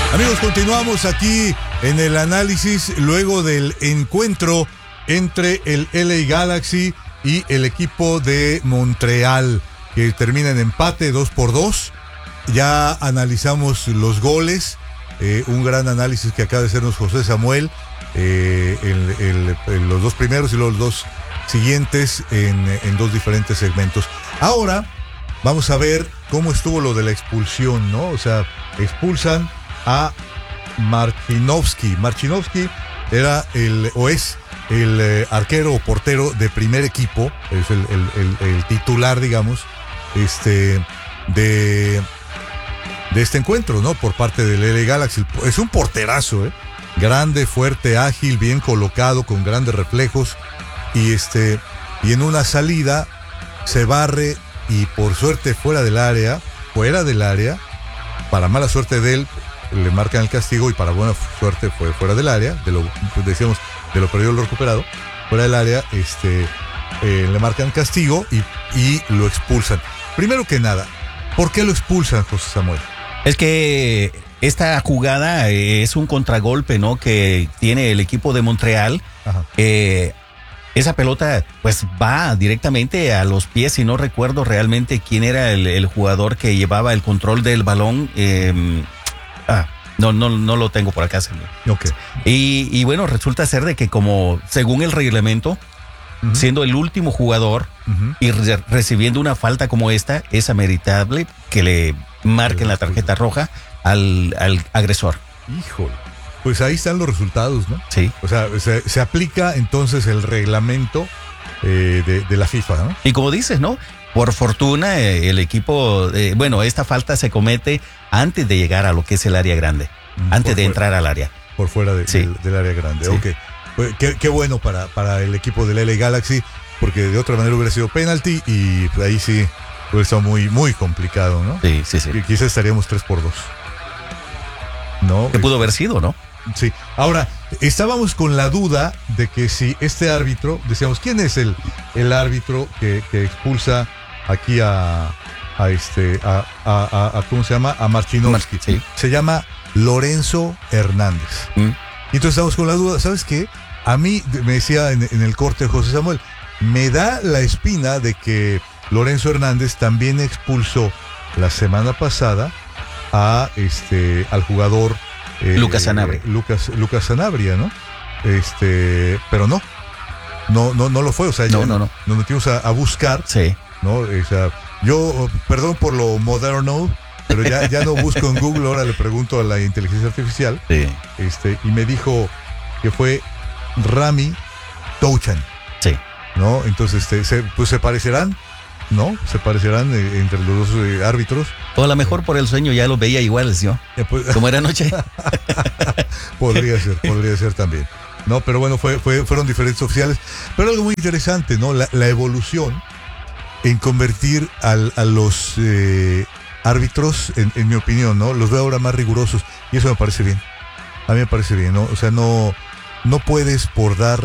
Amigos, continuamos aquí en el análisis luego del encuentro entre el LA Galaxy y el equipo de Montreal, que termina en empate 2-2. Ya analizamos los goles, un gran análisis que acaba de hacernos José Samuel, los dos primeros y los dos siguientes en dos diferentes segmentos. Ahora vamos a ver cómo estuvo lo de la expulsión, ¿no? O sea, expulsan a Marchinovsky. Marchinovsky era es el arquero o portero de primer equipo, es el titular, digamos, de este encuentro, ¿no? Por parte del LA Galaxy. Es un porterazo, grande, fuerte, ágil, bien colocado, con grandes reflejos, y en una salida se barre y por suerte fuera del área, para mala suerte de él, le marcan el castigo, y para buena suerte fue fuera del área, de lo perdido lo recuperado, fuera del área, le marcan castigo y lo expulsan. Primero que nada, ¿por qué lo expulsan, José Samuel? Es que esta jugada es un contragolpe, ¿no?, que tiene el equipo de Montreal. Esa pelota pues va directamente a los pies, y no recuerdo realmente quién era el jugador que llevaba el control del balón. No lo tengo por acá, señor. Okay. Y bueno, resulta ser de que, como según el reglamento, siendo el último jugador y recibiendo una falta como esta, es ameritable que le marquen la tarjeta roja al agresor. Híjole. Pues ahí están los resultados, ¿no? Sí. O sea, se aplica entonces el reglamento de la FIFA, ¿no? Y como dices, ¿no? Por fortuna, el equipo, esta falta se comete antes de llegar a lo que es el área grande, antes de entrar al área. Por fuera del área grande, sí. Ok. Pues, qué bueno para el equipo del LA Galaxy, porque de otra manera hubiera sido penalti, y ahí sí hubiera estado muy, muy complicado, ¿no? Sí. Y quizás estaríamos 3-2. ¿No? Que pudo haber sido, ¿no? Sí. Ahora, estábamos con la duda de que si este árbitro, decíamos, ¿quién es el árbitro que expulsa aquí a ¿cómo se llama? A Marchinovsky. Sí. Se llama Lorenzo Hernández. Y entonces estamos con la duda. ¿Sabes qué? A mí, me decía en el corte José Samuel, me da la espina de que Lorenzo Hernández también expulsó la semana pasada al jugador Lucas Sanabria. Lucas Sanabria, ¿no? Pero no lo fue. O sea, no. Nos metimos a buscar. Sí. ¿No? O sea, yo, perdón por lo moderno, pero ya no busco en Google, ahora le pregunto a la inteligencia artificial. Sí. Y me dijo que fue Rami Touchan. Sí. ¿No? Entonces, se parecerán, ¿no? Se parecerán entre los dos árbitros. O a lo mejor por el sueño ya lo veía iguales, ¿no? Como era anoche. Podría ser también. No, pero bueno, fueron diferentes oficiales. Pero algo muy interesante, ¿no? La evolución en convertir a los árbitros, en mi opinión, ¿no? Los veo ahora más rigurosos, y eso me parece bien. A mí me parece bien, ¿no? O sea, no puedes por dar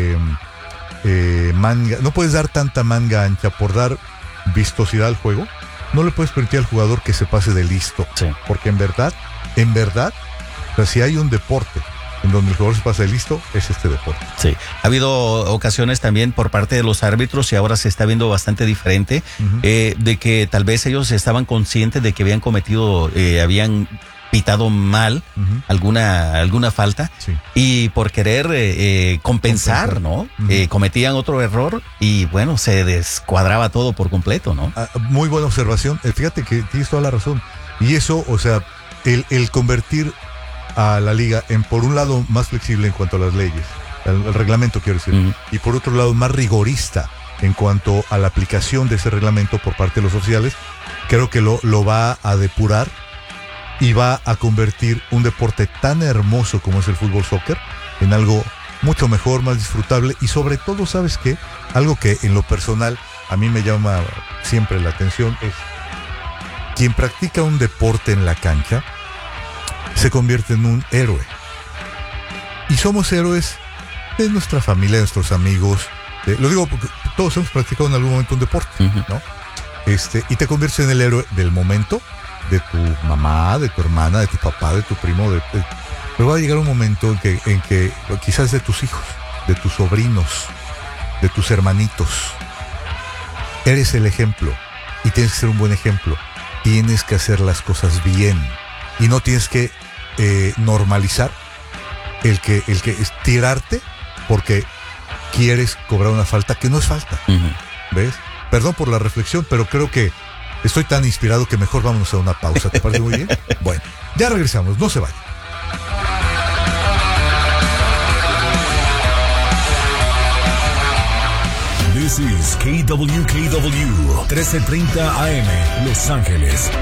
manga, no puedes dar tanta manga ancha por dar vistosidad al juego. No le puedes permitir al jugador que se pase de listo. Sí. Porque en verdad, o sea, si hay un deporte en donde el jugador se pasa de listo, es este deporte. Sí, ha habido ocasiones también por parte de los árbitros, y ahora se está viendo bastante diferente, de que tal vez ellos estaban conscientes de que habían pitado mal alguna falta, sí, y por querer compensar, ¿no? Cometían otro error, y bueno, se descuadraba todo por completo, ¿no? Muy buena observación. Fíjate que tienes toda la razón. Y eso, o sea, el convertir a la liga por un lado más flexible en cuanto a las leyes, el reglamento, quiero decir, y por otro lado más rigorista en cuanto a la aplicación de ese reglamento por parte de los oficiales, creo que lo va a depurar y va a convertir un deporte tan hermoso como es el fútbol soccer en algo mucho mejor, más disfrutable, y sobre todo, ¿sabes qué? Algo que en lo personal a mí me llama siempre la atención es quien practica un deporte en la cancha se convierte en un héroe. Y somos héroes de nuestra familia, de nuestros amigos. Lo digo porque todos hemos practicado en algún momento un deporte, ¿no? Y te conviertes en el héroe del momento, de tu mamá, de tu hermana, de tu papá, de tu primo, pero va a llegar un momento en que quizás de tus hijos, de tus sobrinos, de tus hermanitos, eres el ejemplo y tienes que ser un buen ejemplo. Tienes que hacer las cosas bien y no tienes que normalizar el que estirarte porque quieres cobrar una falta que no es falta. ¿Ves? Perdón por la reflexión, pero creo que estoy tan inspirado que mejor vámonos a una pausa. ¿Te parece muy bien? Bueno, ya regresamos, no se vayan. This is KWKW 1330 AM, Los Ángeles.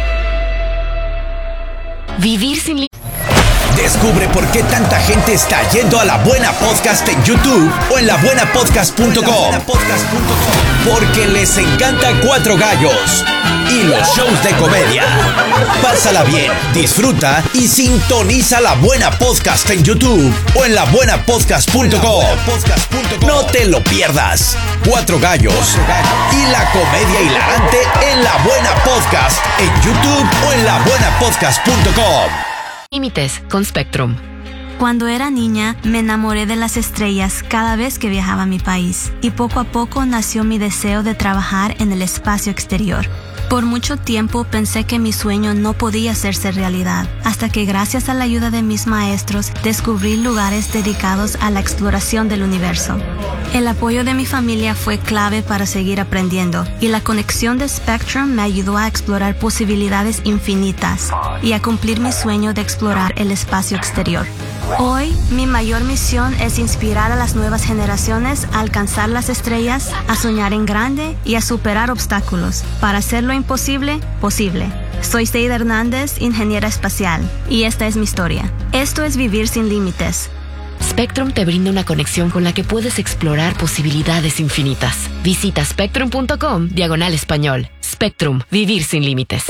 Vivir sin Descubre por qué tanta gente está yendo a La Buena Podcast en YouTube o en labuenapodcast.com. Porque les encanta Cuatro Gallos y los shows de comedia. Pásala bien, disfruta y sintoniza La Buena Podcast en YouTube o en labuenapodcast.com. No te lo pierdas. Cuatro Gallos y la comedia hilarante en La Buena Podcast en YouTube o en labuenapodcast.com. límites con Spectrum. Cuando era niña, me enamoré de las estrellas cada vez que viajaba a mi país y poco a poco nació mi deseo de trabajar en el espacio exterior. Por mucho tiempo pensé que mi sueño no podía hacerse realidad, hasta que gracias a la ayuda de mis maestros descubrí lugares dedicados a la exploración del universo. El apoyo de mi familia fue clave para seguir aprendiendo y la conexión de Spectrum me ayudó a explorar posibilidades infinitas y a cumplir mi sueño de explorar el espacio exterior. Hoy, mi mayor misión es inspirar a las nuevas generaciones a alcanzar las estrellas, a soñar en grande y a superar obstáculos para hacer lo imposible posible. Soy Seida Hernández, ingeniera espacial, y esta es mi historia. Esto es Vivir sin Límites. Spectrum te brinda una conexión con la que puedes explorar posibilidades infinitas. Visita spectrum.com/español. Spectrum, vivir sin límites.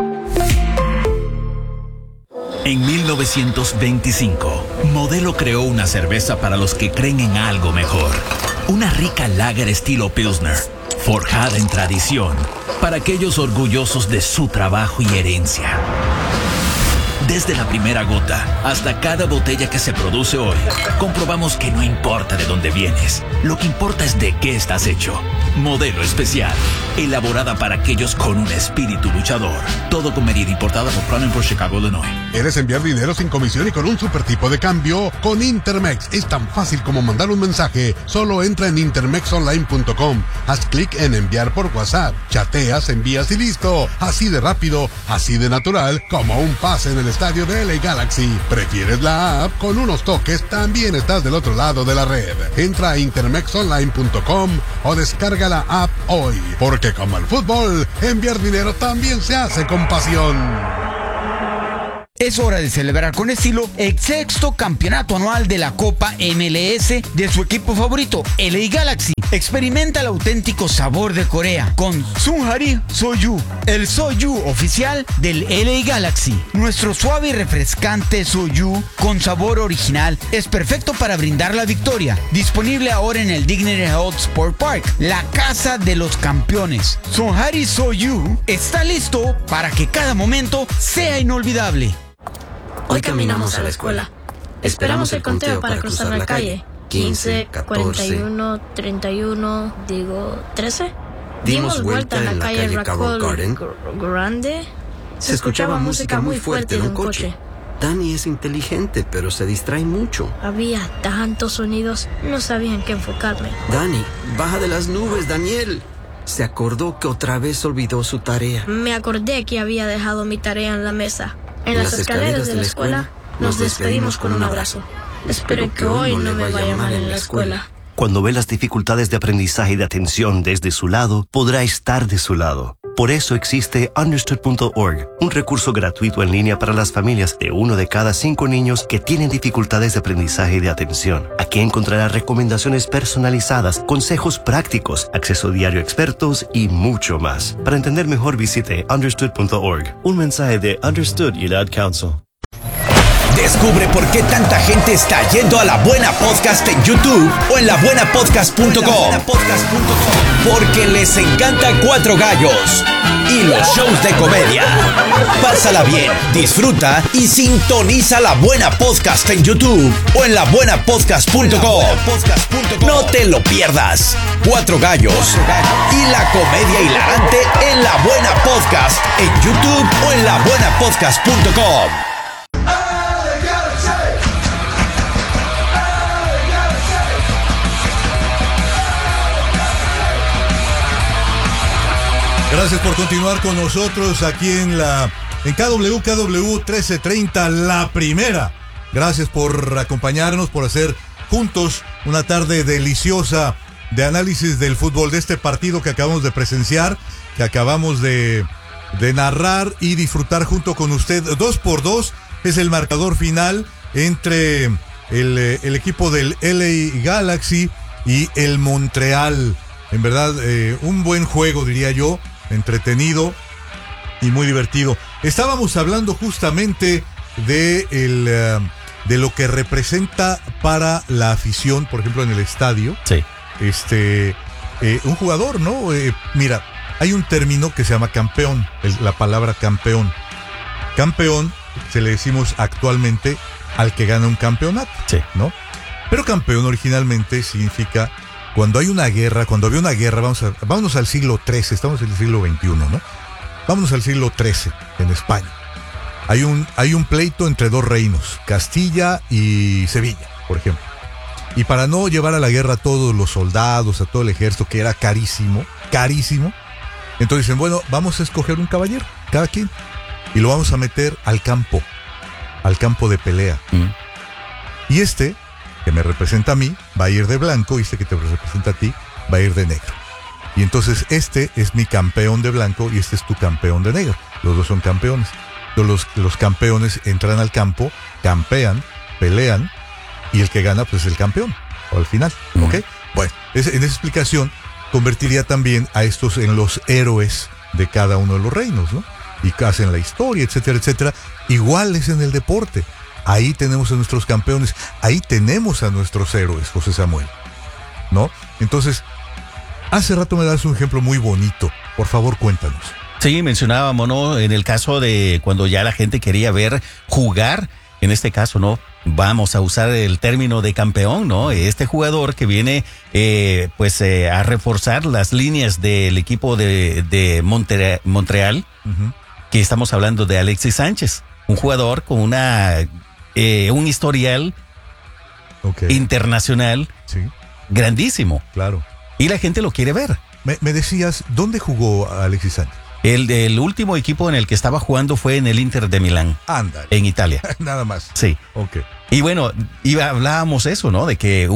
En 1925, Modelo creó una cerveza para los que creen en algo mejor. Una rica lager estilo Pilsner, forjada en tradición, para aquellos orgullosos de su trabajo y herencia. Desde la primera gota hasta cada botella que se produce hoy, comprobamos que no importa de dónde vienes, lo que importa es de qué estás hecho. Modelo especial, elaborada para aquellos con un espíritu luchador. Todo con medida, importada por Crown Imports, Chicago, Illinois. ¿Quieres enviar dinero sin comisión y con un super tipo de cambio? Con Intermex es tan fácil como mandar un mensaje. Solo entra en intermexonline.com, haz clic en enviar por WhatsApp, chateas, envías y listo. Así de rápido, así de natural, como un pase en el estadio de LA Galaxy. ¿Prefieres la app? Con unos toques también estás del otro lado de la red. Entra a intermexonline.com o descarga la app hoy, porque como el fútbol, enviar dinero también se hace con pasión. Es hora de celebrar con estilo el sexto campeonato anual de la Copa MLS de su equipo favorito, LA Galaxy. Experimenta el auténtico sabor de Corea con Sunhari Soju, el Soju oficial del LA Galaxy. Nuestro suave y refrescante Soju con sabor original es perfecto para brindar la victoria. Disponible ahora en el Dignity Health Sport Park, la casa de los campeones. Sunhari Soju está listo para que cada momento sea inolvidable. Hoy caminamos a la escuela. Esperamos el conteo para cruzar la calle. 15, 41, 31, 13. Dimos vuelta en la calle Raccoon Garden. Grande. Se escuchaba música muy fuerte de un coche. Dani es inteligente, pero se distrae mucho. Había tantos sonidos, no sabía en qué enfocarme. Dani, baja de las nubes, Daniel. Se acordó que otra vez olvidó su tarea. Me acordé que había dejado mi tarea en la mesa. En las escaleras de la escuela nos despedimos con un abrazo. Espero que hoy no me vaya mal en la escuela. Cuando ve las dificultades de aprendizaje y de atención desde su lado, podrá estar de su lado. Por eso existe Understood.org, un recurso gratuito en línea para las familias de 1 de cada 5 niños que tienen dificultades de aprendizaje y de atención. Aquí encontrará recomendaciones personalizadas, consejos prácticos, acceso diario a expertos y mucho más. Para entender mejor, visite Understood.org. Un mensaje de Understood y el Ad Council. Descubre por qué tanta gente está yendo a La Buena Podcast en YouTube o en labuenapodcast.com. Porque les encanta Cuatro Gallos y los shows de comedia. Pásala bien, disfruta y sintoniza La Buena Podcast en YouTube o en labuenapodcast.com. No te lo pierdas. Cuatro Gallos y la comedia hilarante en La Buena Podcast en YouTube o en labuenapodcast.com. Gracias por continuar con nosotros aquí en KW 1330, la primera. Gracias por acompañarnos, por hacer juntos una tarde deliciosa de análisis del fútbol, de este partido que acabamos de presenciar, que acabamos de narrar y disfrutar junto con usted. 2-2 es el marcador final entre el equipo del LA Galaxy y el Montreal. En verdad, un buen juego, diría yo, entretenido y muy divertido. Estábamos hablando justamente de lo que representa para la afición, por ejemplo, en el estadio. Sí. Un jugador, ¿no? Mira, hay un término que se llama campeón, la palabra campeón. Campeón se le decimos actualmente al que gana un campeonato, sí, ¿no? Pero campeón originalmente significa cuando hay una guerra, cuando había una guerra, vámonos al siglo XIII, estamos en el siglo XXI, ¿no? Vámonos al siglo XIII, en España. Hay un pleito entre dos reinos, Castilla y Sevilla, por ejemplo. Y para no llevar a la guerra a todos los soldados, a todo el ejército, que era carísimo, entonces dicen, bueno, vamos a escoger un caballero, cada quien, y lo vamos a meter al campo de pelea. Y que me representa a mí, va a ir de blanco, y que te representa a ti, va a ir de negro. Y entonces es mi campeón de blanco y es tu campeón de negro. Los dos son campeones. Entonces los campeones entran al campo, campean, pelean, y el que gana pues es el campeón, o al final, ¿ok? Bueno, en esa explicación convertiría también a estos en los héroes de cada uno de los reinos, ¿no? Y hacen la historia, etcétera, etcétera. Igual es en el deporte. Ahí tenemos a nuestros campeones, ahí tenemos a nuestros héroes, José Samuel, ¿no? Entonces, hace rato me das un ejemplo muy bonito. Por favor, cuéntanos. Sí, mencionábamos, ¿no? En el caso de cuando ya la gente quería ver jugar, en este caso, ¿no? Vamos a usar el término de campeón, ¿no? Este jugador que viene, a reforzar las líneas del equipo de Montreal, que estamos hablando de Alexis Sánchez, un jugador con un historial internacional grandísimo. Claro. Y la gente lo quiere ver. Me decías, ¿dónde jugó Alexis Sánchez? El último equipo en el que estaba jugando fue en el Inter de Milán. Ándale. En Italia. Nada más. Sí. Ok. Y bueno, hablábamos eso, ¿no? De que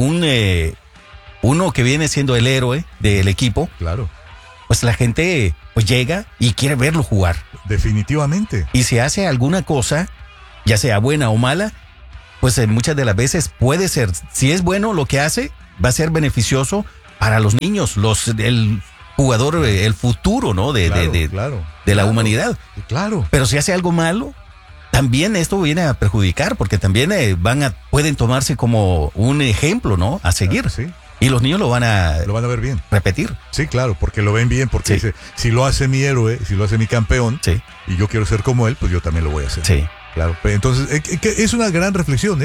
uno que viene siendo el héroe del equipo. Claro. Pues la gente pues llega y quiere verlo jugar. Definitivamente. Y si hace alguna cosa, ya sea buena o mala, pues muchas de las veces puede ser, si es bueno lo que hace, va a ser beneficioso para los niños, el jugador, el futuro, ¿no? De la humanidad. Claro. Pero si hace algo malo, también esto viene a perjudicar, porque también pueden tomarse como un ejemplo, ¿no? A seguir. Sí. Y los niños lo van a ver bien. Repetir. Sí, claro, porque lo ven bien, porque dice, si lo hace mi héroe, si lo hace mi campeón, y yo quiero ser como él, pues yo también lo voy a hacer. Sí. Claro, entonces es una gran reflexión,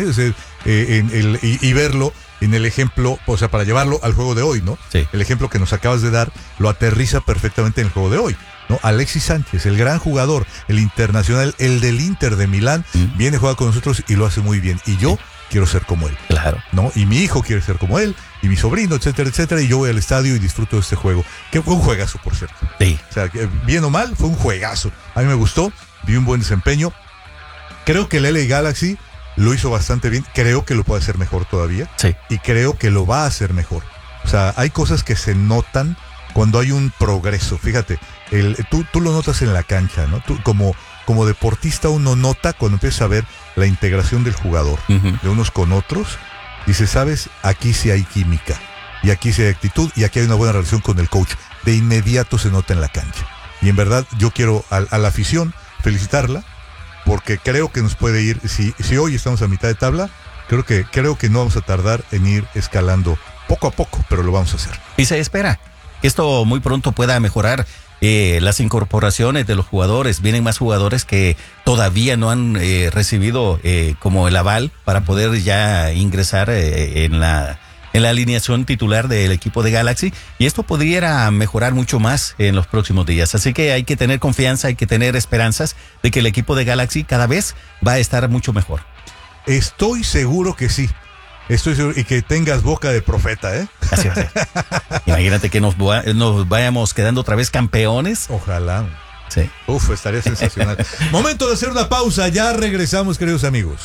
y verlo en el ejemplo, o sea, para llevarlo al juego de hoy, ¿no? Sí. El ejemplo que nos acabas de dar lo aterriza perfectamente en el juego de hoy, ¿no? Alexis Sánchez, el gran jugador, el internacional, el del Inter de Milán, viene a jugar con nosotros y lo hace muy bien. Y yo quiero ser como él. Claro. ¿No? Y mi hijo quiere ser como él, y mi sobrino, etcétera, etcétera, y yo voy al estadio y disfruto de este juego. Que fue un juegazo, por cierto. Sí. O sea, bien o mal, fue un juegazo. A mí me gustó, vi un buen desempeño. Creo que el LA Galaxy lo hizo bastante bien. Creo que lo puede hacer mejor todavía. Sí. Y creo que lo va a hacer mejor. O sea, hay cosas que se notan cuando hay un progreso. Fíjate, tú lo notas en la cancha, ¿no? Tú como deportista uno nota cuando empieza a ver la integración del jugador, de unos con otros. Dice, ¿sabes? Aquí sí hay química. Y aquí sí hay actitud. Y aquí hay una buena relación con el coach. De inmediato se nota en la cancha. Y en verdad yo quiero a la afición felicitarla porque creo que nos puede ir, si hoy estamos a mitad de tabla, creo que no vamos a tardar en ir escalando poco a poco, pero lo vamos a hacer. Y se espera que esto muy pronto pueda mejorar las incorporaciones de los jugadores. Vienen más jugadores que todavía no han recibido como el aval para poder ya ingresar en la alineación titular del equipo de Galaxy, y esto pudiera mejorar mucho más en los próximos días. Así que hay que tener confianza, hay que tener esperanzas de que el equipo de Galaxy cada vez va a estar mucho mejor. Estoy seguro que sí. Estoy seguro, y que tengas boca de profeta, ¿eh? Así va a ser. Imagínate que nos vayamos quedando otra vez campeones. Ojalá. Sí. Uf, estaría sensacional. Momento de hacer una pausa, ya regresamos, queridos amigos.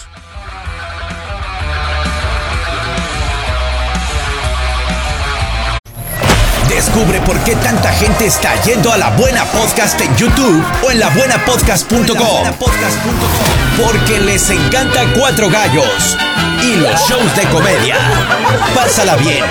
Descubre por qué tanta gente está yendo a La Buena Podcast en YouTube o en labuenapodcast.com. Porque les encanta Cuatro Gallos y los shows de comedia. Pásala bien,